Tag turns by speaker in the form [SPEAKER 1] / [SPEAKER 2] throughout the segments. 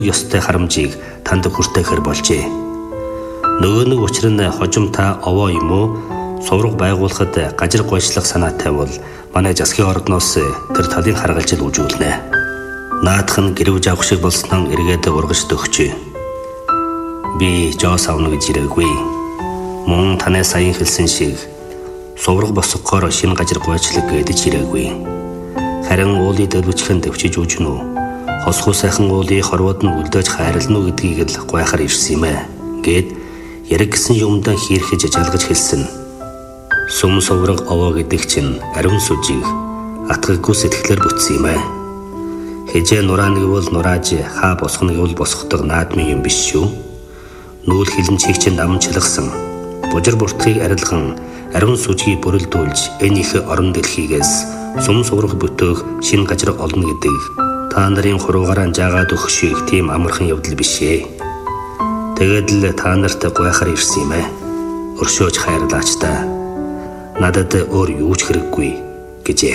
[SPEAKER 1] ёстой харамжийг танд хүртэхэр болжээ. Нөгөө нэг учир нь хожим та овоо юм уу сувраг байгуулахад гажир гойчлах санаатай бол манай засгийн ордноос тэр талын харгалжил үжүүлнэ. Наадах нь гэрвж авах шиг болсноо эргээд ургаж төгчээ. Би жоос авна гэж ирээгүй. Мөн танай саяхан хэлсэн шиг сувраг босгохоор шинэ гажир гойчлаг гэдэж ирээгүй. Харин уулыг дөлвчхэн төвчиж үжнэ үү? Хосхуу сайхан уулыг хорвоод нь үлдээж хайрлна уу гэдгийг л гайхаар ирсэн юм ээ. Гэт яриг гисэн юмдаа хийрхэж жалгаж хэлсэн. Сүм сувраг овоо гэдэг чинь ариун сүжиг атгаггүй сэтгэлээр бүтсэн юм ээ. Хэжээ нураан гэвэл нурааж хаа босгоно гэвэл босгодог наадмын юм биш шүү. Нүүл хилэнчийг чинь амжилгсан. Бужир буртгийг арилган ариун сүжгийг бүрэлдүүлж энэ их орон дэлхийгээс сүм сувраг бүтөөх шинэ гажир олно гэдэг та нарын хуруугаараа жаагаад өгөх шиг тийм амархан явдал биш ээ. Тэгээд л та нарт гайхаар ирсэн юм ээ. Өршөөж хайрлаач та. Надад өөр юу ч хэрэггүй гэжээ.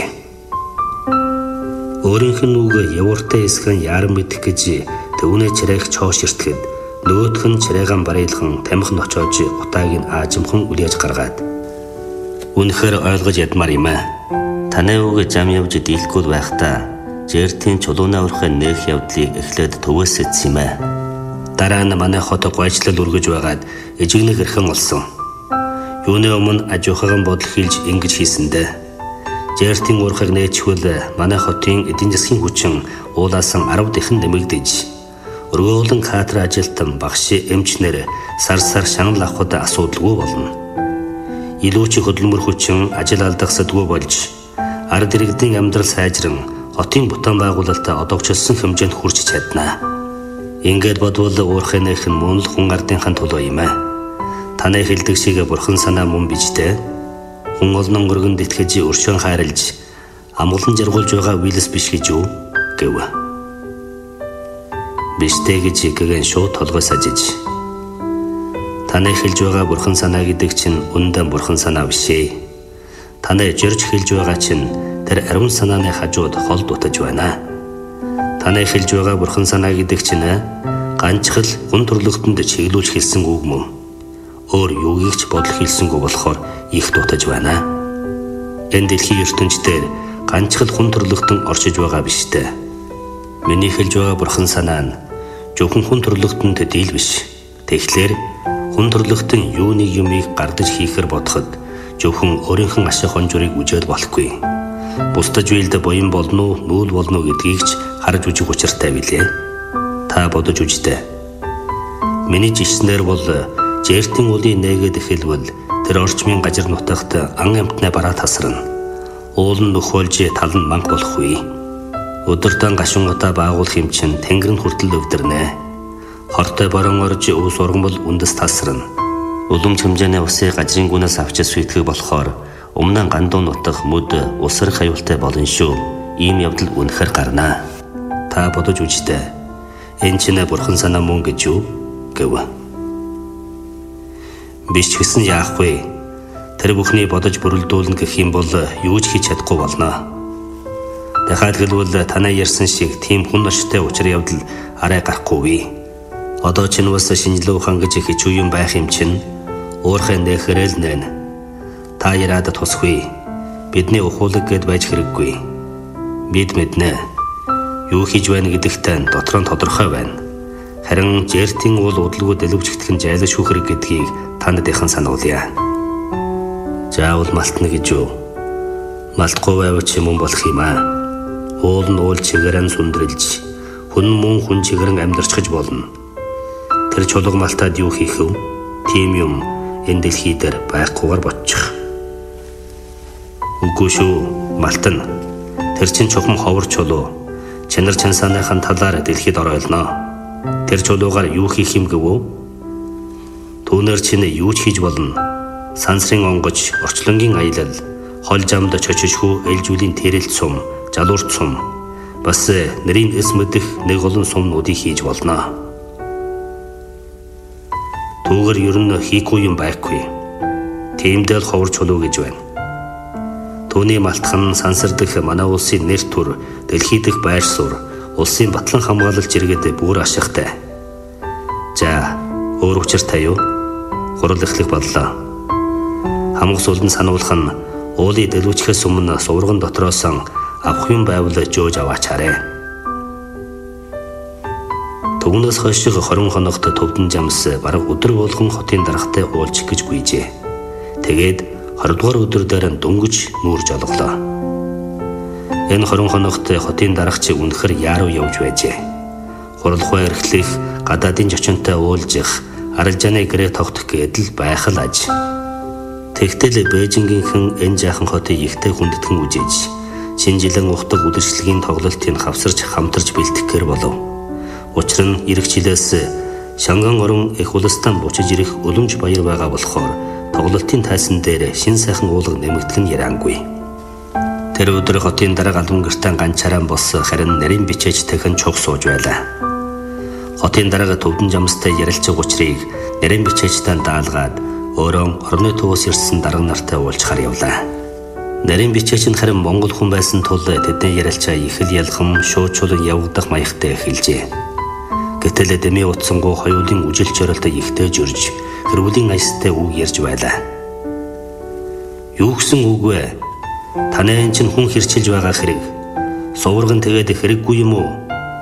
[SPEAKER 1] Өөрийнх нь үг явууртай эсхэн яран мэдэх гэж төвнөө чирээх чоош иртгэд нөгөөх нь чирээгаан барилхан тамхин очоож утааг нь аажимхан үлээж гаргаад үнэхээр ойлгож ядмаар юм аа. Танай үг зам явж дийлэхгүй байхдаа Жертийн чулууны урахын нээх явдлыг эхлээд төвөөс эцсэн юм аа. Дараа нь манай хот гойчлал үргэж байгаад эжигнэг хэрхэн олсон. Юуны өмнө ажуухаан бодол хийлж ингэж хийсэндээ. Жертийн урахыг нээчихвэл манай хотын эдийн засгийн хүчин уулаасан 10 дахин нэмэгдэж өргөөлөн кадр ажилтан багш эмчнэр сар шанал авахд асуудалгүй болно. Илүү ч хөдөлмөр хүчин ажил алдахсадгүй болж ард иргэдийн амьдрал сайжран хотын бутан байгуулалтаа одоогчлсон хэмжээнд хүрч чаднаа. Ингээд бодвол уурхайн нэх нь мөн л хүн ардынхан төлөө юм аа. Танай хэлдэг шиг бурхан санаа мөн бижтэй. Хүн олон өргөнд итгэж өршөөн хайрлж амгалан жаргуулж байгаа вилс биш гэж юу гэв. Биштэй гэж гэгэн шууд толгой сажиж. Танай хэлж байгаа бурхан санаа гэдэг чинь үнэндээ бурхан санаа биш ээ. Танай жирж хэлж байгаа чинь тэр ариун санааны хажууд хол дутаж байна. Танай хэлж байгаа бурхан санаа гэдэг чинь ганцхэл гүн төрлөختөнд чиглүүлж хэлсэн үг мөн. Өөр юугийг ч бодол хэлсэнгүй болохоор их дутаж байна. Энэ дэлхийн ертөнцийн ганцхэл гүн төрлөختөн оршиж байгаа биш дээ. Миний хэлж байгаа бурхан санаа нь зөвхөн хүн төрлөختөнд дийл биш. Тэгэхээр хүн төрлөختөн юуны юмыг гардаж хийхэр бодоход зөвхөн өөрийнх нь ашиг хонжурыг үжээл болохгүй. Бусдаж үйлдэ буян болно уу, нүүл болно уу гэдгийг ч харж үжих учиртай билээ. Та бодож үжтэй. Миний жишснээр бол Жертийн уулын нээгээд эхэлвэл тэр орчмын гажир нутагт ан амтнаа бараа тасарна. Уул нь нөхөөлж тал нь манг болохгүй. Өдөртөн гашуун утаа байгуулах юм чинь тэнгэр нь хүртэл өвдөрнэ. Хортой борон орж ус ургамбал үндэс тасарна. Улам хэмжээний усыг гажрын гүнээс авч сүйтгэх болохоор өмнө нь гандуун нутах мөд усар хаюултай болно шүү. Ийм явдал үнэхээр гарнаа. Та бодож үжтэй. Энэ чинь бурхан санаа мөн гэж юу гэв. Биш ч гэсэн яахгүй. Тэр бүхний бодож бүрэлдүүлнэ гэх юм бол юу ч хийж чадахгүй болно. Дахиад хэлбэл танай ярьсан шиг тийм хүн орштой учир явдал арай гарахгүй. Одоо чинь бас шинжилгээ ухаан гэж хичүү юм байх юм чинь уурхайн нөхөрөл нэн. Та яраад тусгүй. Бидний ухуулаг гэд байж хэрэггүй. Бид мэднэ. Юу хийж байна гэдэгтээ дотор нь тодорхой байна. Харин Жертийн уул удалгүй дэлгэвчтгэн жайлаж шүүхрэг гэдгийг танд дэхэн сануулъя. Заавал малтна гэж юу? Малтгүй байвал ч юм болох юм аа. Уул нь уул чигээрэн сүндрэлж, хүн мөн хүн чигээрэн амьдарчж болно. Тэр чулууг малтаад юу хийх вэ? Тийм юм энэ дэлхий дээр байхгүйгээр бочих. Үгүй шүү, малтна. Тэр чинь чухам ховор чулуу. Чанар чансааныхан талаар дэлхийд оройлно. Тэр чулуугаар юу хийх юм гэвөө? Түүнэр чинь юу ч хийж болно. Сансрын онгож, орчлонгийн аялал, хол жамд чочижхүү ээлжүүлийн тэрэлт сум, жалуурт сум, бас нэрийн эс мэдэх нэг олон сумнуудыг хийж болно. Түүгээр ер нь хийхгүй юм байхгүй. Тиймдээ л ховор чулуу гэж байна. Түүний малтхан сансар дэх манай улсын нэр төр, дэлхий дэх байр суурь, Улсын батлан хамгаалалт жиргээд бүр ашигтай. За, өөр учиртай юу? Хурал эхлэх боллоо. Хамаг сулд нь сануулах нь уулыг дэлгүүчхээс өмнө сувраган дотроос авах юм байвал жөөж аваачаарэ. Түүнээс хойш 20 хоногт Төвдөн Жамс бараг өдөр болгон хотын даргатай уулчих гэж гүйжээ. Тэгээд 20 дугаар өдөр дээр дөнгөж нүүрж олголоо. Энэ 20 хоногт хотын даргач үнэхэр яаруу явж байжээ. Хуралхуй эрхлэх, гадаадын зочинтой уулзах, арилжааны гэрээ тогтох гэдэл байх л аж. Тэгтэл Бээжингийнхэн энэ жаахан хотыг ихтэй хүндэтгэн үжиж, шинжилэн ухдаг үдшилгийн тоглолтыг хавсарч хамтарч бэлтгэхээр болов. Учир нь ирэх жилээс Шанган орон их улстан бучиж ирэх Өлөмж баяр байгаа болохоор тоглолтын тайсан дээр шин сайхан уулга нэмэгдэх нь яриангүй. Тэр өдөр хотын дарга албан гэртээ ганцаараа бос харин нарийн бичээж дахин чуг сууж байлаа. Хотын дарга Төвдөн Жамстай ярилцах учрыг нарийн бичээчтэй даалгаад өөрөө орны төвөөс ирсэн дарга нартай уулзахаар явлаа. Нарийн бичээч нь харин монгол хүн байсан тул тэдний ярилцаа их л ялхам шуучулан явагдах маягтай эхэлжээ. Гэтэл дэмий утсангуу хоёулын үжил чоролтой ихтэй журж хэрүүлийн аястай үг ярьж байлаа. Юу гэсэн үг вэ? Таны энэ чинь хүн хэрчилж байгаа хэрэг. Сувраган тэгээд хэрэггүй юм уу?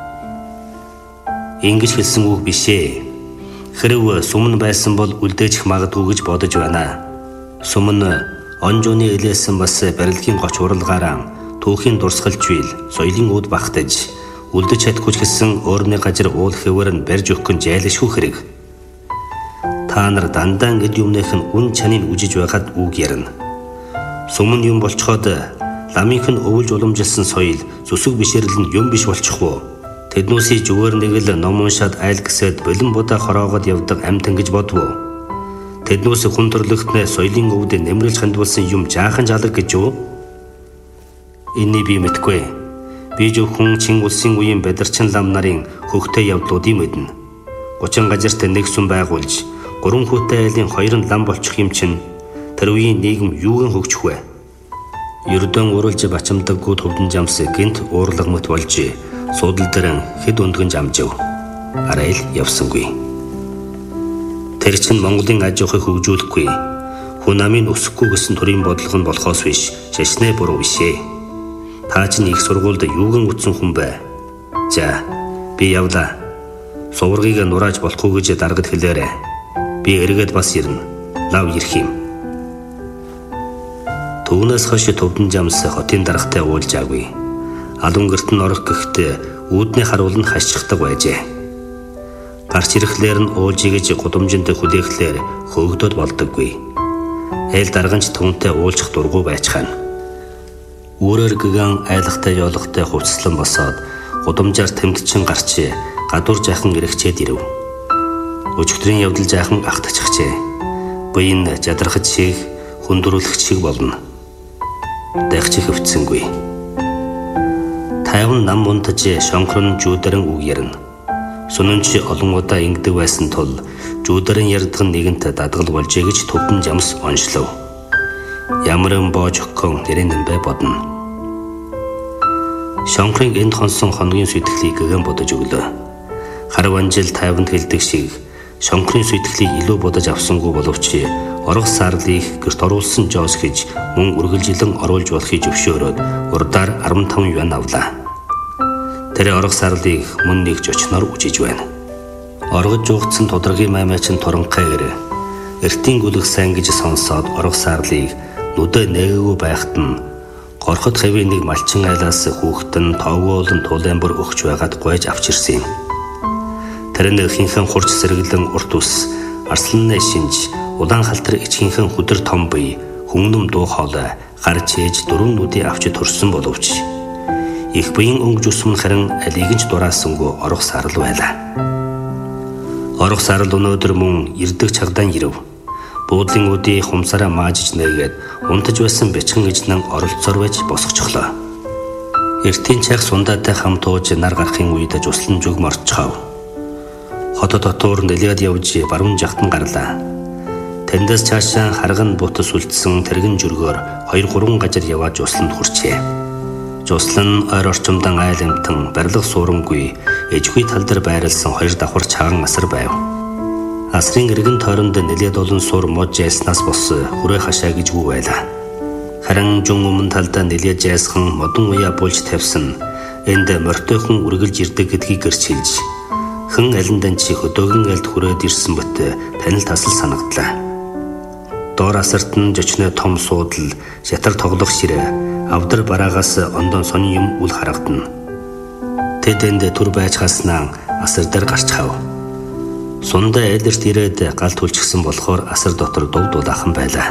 [SPEAKER 1] Ингэж хэлсэн үг биш ээ. Хэрв сүмэн байсан бол үлдээчих магадгүй гэж бодож байна. Сүмэн онжууны элээсэн бас барилгын гоч уралгаараа түүхийн дурсгалж бил соёлын үүд багтаж үлдэж чадахгүй ч гэсэн өөрний газар уул хэвээр нь барьж өгөх нь жайлшгүй хэрэг. Та нар дандаа эд юмных нь үн чаныг үжиж байгаад үг ярина. Сүмэн юм болцоход ламынх нь өвлж уламжилсан соёл зүсэг бишэрэл нь юм биш болчихвоо. Тэднүүсийн зүгээр нэг л ном уншаад айл гэсэд болон будаа хороогод явдаг амьтан гэж бодвоо. Тэднүүс хүн төрлөختнээ соёлын өвдөд нэмрэлж хандвалсан юм жаахан жалаг гэж юу? Энийг би мэдгүй. Би зөвхөн чин улсын үеийн бадарчин лам нарын хөвгтэй явдлуудыг мэднэ. 30 газарт нэг сүм байгуулж 3 хүүтэй айлын 2 лам болчих юм чинь тэр үеийн нийгэм юуган хөгжих вэ? Ердөн уралж бачамдаггүй Төвдөн Жамс гинт уурлагмат болж суудал дээр хэд өндгөн замжив. Арай л явсангүй. Тэр чинь Монголын аж ахуйг хөгжүүлэхгүй. Хүн амын өсөхгүй гэсэн төрийн бодлого нь болохоос биш, шашны буруу бишээ. Та чинь их сургуульд юуган үтсэн хүн бэ? За, би явлаа. Суврагыг нурааж болохгүй гэж даргад хэлээрэ. Би эргээд бас ирнэ. Лав ирэх юм. Түүнээс хойш Төвдөн Жамс хотын даргатай уулзаагүй. Албан гэрт нь орох гэхдээ үүдний харуулнд хашчихдаг байжээ. Гарч ирэхлээр нь уулжийг гудамжинд хүлээхлээр хөөгдөд болдоггүй. Айл дарганч түүнтэй уулзах дургүй байцгаана. Өөрөөр гэгэн айлахтай ёолохтой хувцслан босоод гудамжаар тэмдчин гарч гадуур жаахан ирэхчээд ирэв. Өчигдрийн явдал жаахан ахтчихжээ. Буй энэ жадрахад шиг хүндрүүлэх шиг болно. Дайгч хөвцсөнгүй. Тайван нам унтаж шонхрон жүүдэрэн үг ярина. Сүнэнч олон удаа ингэдэг байсан тул жүүдэрэн ярддаг нэгэнт дадгал болжээ гэж Төвдөн Жамс онцлов. Ямаран боож өгөн нэрэн нэмбэ бодно. Шонхрын энд хонсон хоногийн сүйтгэлийг гэгэн бодож өглөө. Харав анжил тайванд хэлдэг шиг шонхрын сүйтгэлийг илүү бодож авсангүй боловч орох сарлыг гэрт оруулсан жоос гэж мөн үргэлжилэн оруулж болохыг зөвшөөрөөд урдаар 15 юан авлаа. Тэр орох сарлыг мөн нэг жочноор үжиж байна. Оргож жуугдсан тодоргийн маймаачин туранхайгэр эртийн гүлэх сайн гэж сонсоод орох сарлыг нүдэ нээгээгүй байхад нь горхот хавийн нэг малчин айлаас хүүхдэн тоогоолн тулаан бүр өгч байгаад гойж авчирсан юм. Тэр нэг хинхэн хурц сэргэлэн урт ус арсланны шинж улаан халтар ичхинхэн хүдэр том бие хүннэм дуу хоолой гарч ээж дөрвөн нүдийг авч төрсөн боловч их буян өнгөж усмын харин алийг нь дураасангүй орох сарал байлаа. Орох сарал өнөөдөр мөн ирдэг чагдаан ирэв. Буудлын үдийг хумсараа маажиж нээгээд унтаж байсан бячхан эжнэн оролцоор байж босгочихлоо. Эртийн чаг сундаатай хамт ууж нар гарахын үед жуслан зүг морцохов. Хот дотор нэлээд явж баруун жахтан гарлаа. Тэндээс цаашаа харган бутас үлдсэн тэрэгэн жүргөөр 2-3 газар яваад жусланд хүрчээ. Жуслан ойр орчимдан айлмтан барилга suurамгүй ежгүй тал дээр байрласан 2 давхар чаган асар байв. Асрын эргэн тойронд нэлээд олон суур мод жайснаас бос хүрээ хашаа гэж үг байлаа. Харин жун өмнө талдаа нэлээд жайсхан модон уяа булж тавьсан энд мортойхон үргэлж ирдэг гэдгийг гэрчилж хэн алиндан чи хөдөөгөн айлд хүрээд ирсэн бот танил тасал санагдлаа. Доор асарт нь жочны том суудал, шатар тоглох ширээ, авдар бараагаас ондон сонин юм үл харагдана. Тэдэнд түр байж хаснаа асар дээр гарч хав. Сундаа айлэрт ирээд гал түлчгсэн болохоор асар дотор дув дулаахан байлаа.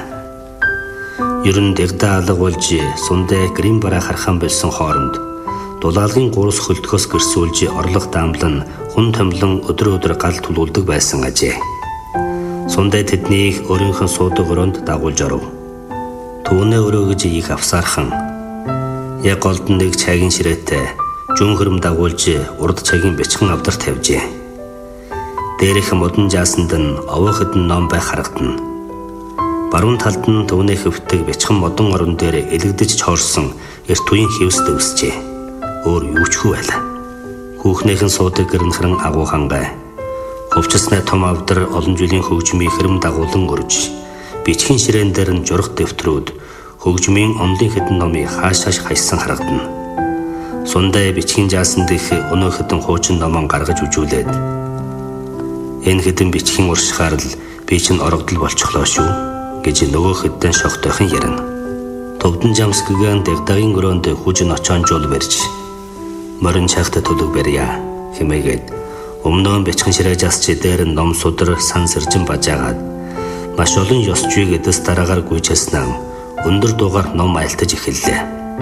[SPEAKER 1] Ер нь дэгдэ алга болж сундаа грин бараа хархан болсон хооронд дулаалгын гурус хөлтгөөс гэрсүүлж орлого даамлан хүн томлон өдрөө гал түлүүлдэг байсан ажээ. Сундаа тэднийг өөрийнхөө суудаг өрөөнд дагуулж оров. Түүнээ өрөө гэж их авсаархан яг голдон нэг чагийн ширээтэй жүн хөрөм дагуулж урд чагийн бичгэн авдар тавьжээ. Дээрх модон жаасанд нь овоо хэдэн ном байх харагдана. Баруун талд нь түүний хөвтөг бичгэн модон орон дээр элэгдэж чоорсон эрт үеийн хевс дэвсжээ. Өөр юу ч хүү байлаа. Хүүхнийхэн суудаг гэрнхрэн агуу хангай. Хувцасны том авдар олон жилийн хөгжмийн хэрэм дагуулan өрж, бичгийн ширээн дээр нь журах дэвтрүүд хөгжмийн онлын хэдэн номыг хааш хайсан харагдана. Сундаа бичгийн жаасан дэх өнөө хэдэн хуучин номон гаргаж үжүүлээд энэ хэдэн бичгийн уршихаар л би чинь орогдол болчихлоо шүү гэж нөгөө хэдэн шогтойхон ярина. Төвдөн жамсгэн дэгдагийн өрөөнд хүжин очоон жуул барьж морин чагта төлөг барья хэмээгээд өмнөө бичгэн ширээ жасч дээр ном судар сан сэржин бажаагаад маш олон ёсчвийг эдэс дараагаар гүйчээснээ өндөр дуугаар ном айлтаж эхэллээ.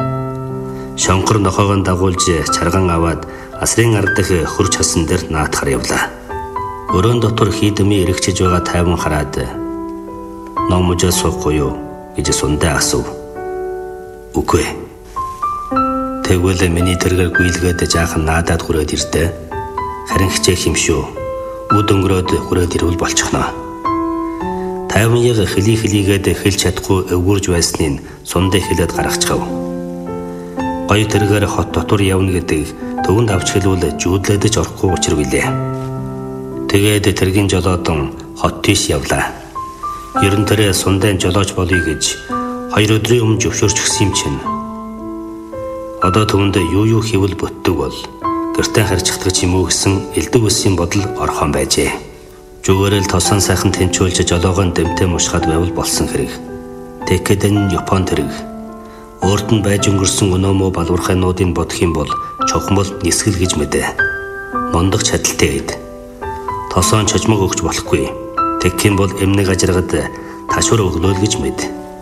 [SPEAKER 1] Шонхор нохоогоо дагуулж чарган аваад асрын ард дэх хөрч хасан дээр наатахар явлаа. Өрөөнд дотор хийдэмий эргэжж байгаа тайван хараад ном мужаа суухгүй юу гэж сундаа асуув. Үгүй. Тэгвэл миний тэргээр гүйлгээд жаахан наадаад хүрээд ирдэ. Харин хичээх юм шүү. Үд өнгөрөөд хүрээд ирвэл болчихно. Тайван яг хэлийгээд хэлж чадахгүй өвгөрж байсныг сундаа хэлээд гаргачихав. Гоё тэргээр хот дотор явна гэдэг төвөнд авч хэлвэл жүүдлээдэж орохгүй учир билээ. Тэгээд тэргийн жолоодон хот тийш явлаа. Ер нь тэрэ сундаа жолооч болъё гэж 2 өдрийн өмнө зөвшөөрч гисэн юм чинь. Одоо төвөнд юу хийвэл бүтдэг бол гэртээ харьцдаг юм уу гэсэн элдэг үсийн бодол орхон байжээ. Зүгээрэл тосон сайхан тэнцүүлж жолоогоон дэмтэй мушгаад байвал болсон хэрэг. Тэгэхэд энэ Япон тэрэг өөрт нь байж өнгөрсөн өнөөмөө балуурхайнуудын бодох юм бол чухмол нисгэл гэж мэдээ. Мондох чадaltaй ид. Тосон чожмог өгч болохгүй. Тэгэх юм бол эмнэг ажиргад ташуур өглөөл гэж мэд.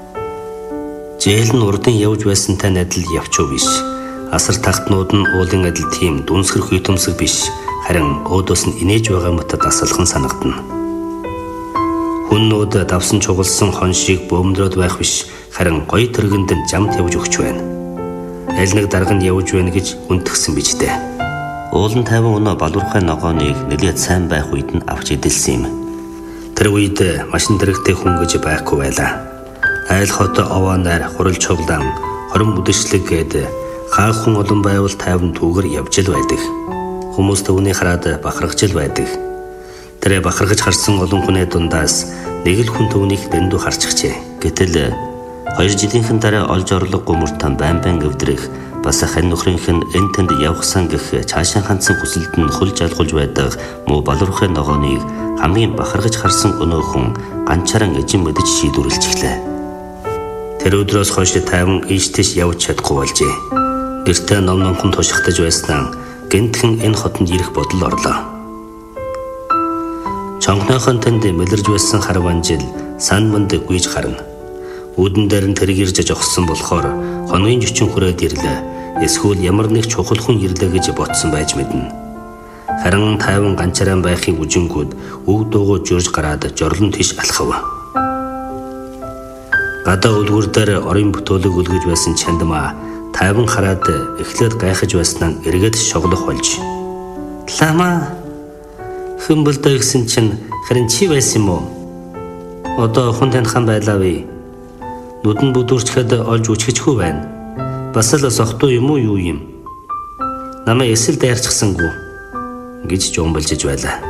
[SPEAKER 1] Жээл нь урдын явж байсантай адил явчуу биш. Асар тахтнууд нь уулын адил тийм дүнсгэр хүйтөмсөг биш. Харин өөдөөс нь инээж байгаа мөтөд асалхан санагдана. Хүннүүд давсан чугалсан хон шиг бөөмдрөөд байх биш. Харин гоё тэргэнд нь жамт явж өгч байна. Аль нэг дарга нь явж байна гэж хүндгсэн биз дээ. Уулын тайван өнөө балуурхай ногооныг нэлээд сайн байх үед нь авч идэлсэн юм. Тэр үед машин дэрэгтэй хүн гэж байхгүй байлаа. Айл хот овоонаар хурал чуглан хорон бүдэшлэг гээд хаах хүн олон байвал тайван түүгээр явж л байдаг. Хүмүүс төвний хараад бахархаж л байдаг. Тэр бахархаж харсан олон хүнээ дундаас нэг л хүн төвнийг дэндүү харчихжээ. Гэтэл 2 жилийнхэн дараа олж орлого гомуртан байн гөвдрэх бас хань нөхрийнх нь энэ тэнд явахсан гэх цаашаа хандсан хүсэлд нь хулж алгуулж байдаг муу балуурхай ногооныг хамгийн бахархаж харсан өнөө хүн ганчааран эжин мэдэж шийдвэрлэжглээ. Тэр өдрөөс хойш тайван ийштэйш явж чадахгүй болжээ. Гэртээ номхон тушигтаж байснаа гэнтхэн энэ хотод ирэх бодол орлоо. Чонгнохон тэнд мэлэрж байсан харван жил сан манд гүйж гарна. Үүдэн дээр нь тэрэг ирж жогссон болохоор хоногийн 40 хүрээд ирлээ. Эсвэл ямар нэг чухал хүн ирлээ гэж ботсон байж мэднэ. Харин тайван ганчаараа байхын үжингүүд үг дуугүй журж гараад жорлон тийш алхав. Гадаа үлгэр дээр орон бүтөөлөг үлгэж байсан чандмаа тайван хараад эхлээд гайхаж байснаа эргээд шоглох болж. Лама хэмбэлдэ гэсэн чинь харин чи байсан юм уу? Одоо хүн таньхан байлаа вэ? Нүдэн бүдүүрчхэд олж үчгэжгүй байна. Бас л сохтуу юм уу юу юм? Намайг эсэл дайрчихсангүй гэж жуумбалжиж байлаа.